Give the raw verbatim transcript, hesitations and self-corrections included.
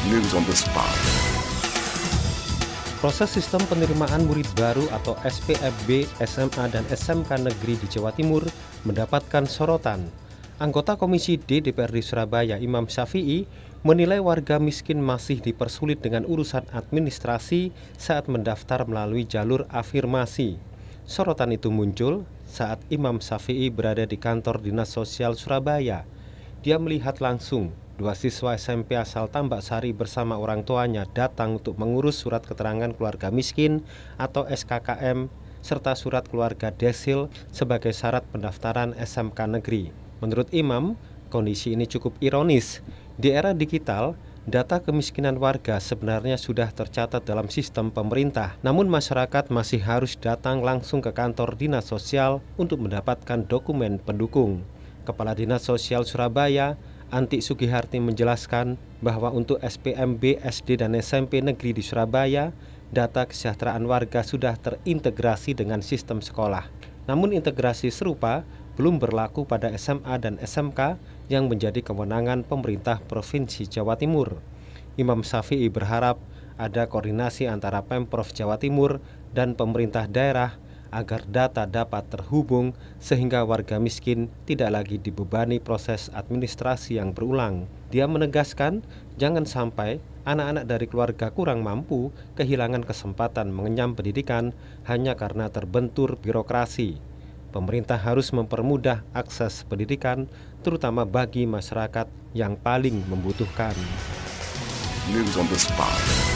News on the spot. Proses sistem penerimaan murid baru atau S P M B, S M A, dan S M K negeri di Jawa Timur mendapatkan sorotan. Anggota Komisi D D P R D Surabaya, Imam Syafi'i, menilai warga miskin masih dipersulit dengan urusan administrasi saat mendaftar melalui jalur afirmasi. Sorotan itu muncul saat Imam Syafi'i berada di kantor Dinas Sosial Surabaya. Dia melihat langsung dua siswa S M P asal Tambak Sari bersama orang tuanya datang untuk mengurus surat keterangan keluarga miskin atau S K K M serta surat keluarga desil sebagai syarat pendaftaran S M K negeri. Menurut Imam, kondisi ini cukup ironis. Di era digital, data kemiskinan warga sebenarnya sudah tercatat dalam sistem pemerintah, namun masyarakat masih harus datang langsung ke kantor Dinas Sosial untuk mendapatkan dokumen pendukung. Kepala Dinas Sosial Surabaya, Anti Sugiharti, menjelaskan bahwa untuk S P M B, S D, dan S M P negeri di Surabaya, data kesejahteraan warga sudah terintegrasi dengan sistem sekolah. Namun integrasi serupa belum berlaku pada S M A dan S M K yang menjadi kewenangan pemerintah Provinsi Jawa Timur. Imam Syafi'i berharap ada koordinasi antara Pemprov Jawa Timur dan pemerintah daerah agar data dapat terhubung sehingga warga miskin tidak lagi dibebani proses administrasi yang berulang. Dia menegaskan jangan sampai anak-anak dari keluarga kurang mampu kehilangan kesempatan mengenyam pendidikan hanya karena terbentur birokrasi. Pemerintah harus mempermudah akses pendidikan, terutama bagi masyarakat yang paling membutuhkan. News on the spot.